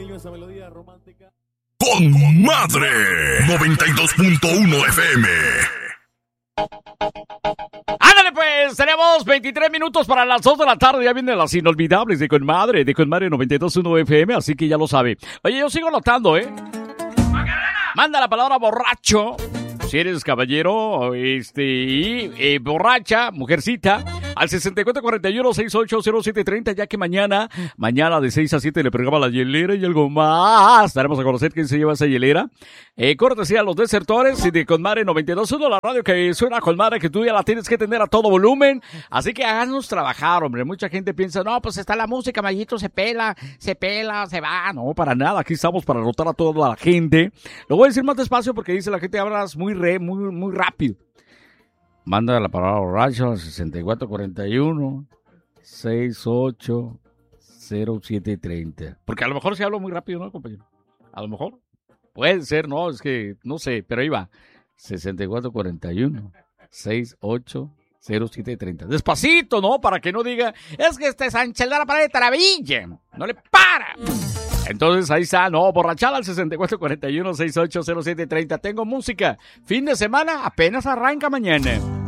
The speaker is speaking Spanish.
cariño esa melodía romántica. Con madre 92.1 FM. Ándale pues, tenemos 23 minutos para las 2 de la tarde. Ya vienen las inolvidables de Con Madre 92.1 FM, así que ya lo sabe. Oye, yo sigo notando, Manda la palabra borracho. Si eres caballero, y borracha, mujercita, al 6441-680730, ya que mañana de 6 a 7 le pegaba la hielera y algo más. Daremos a conocer quién se lleva esa hielera. Cortesía a los desertores y de Con Madre 92.1, la radio que suena Con Madre, que tú ya la tienes que tener a todo volumen. Así que háganos trabajar, hombre. Mucha gente piensa, no, pues está la música, Mayito, se pela, se va. No, para nada. Aquí estamos para rotar a toda la gente. Lo voy a decir más despacio porque dice la gente, hablas muy rápido. Manda la palabra borracho al 6441-680730. Porque a lo mejor se habla muy rápido, ¿no, compañero? A lo mejor. Puede ser, no, es que no sé, pero ahí va. 6441-680730. Despacito, ¿no? Para que no diga, es que este Sánchez de la pared de Taravilla. No le para. Entonces ahí está, no, borrachada al 6441-680730. Tengo música. Fin de semana apenas arranca mañana.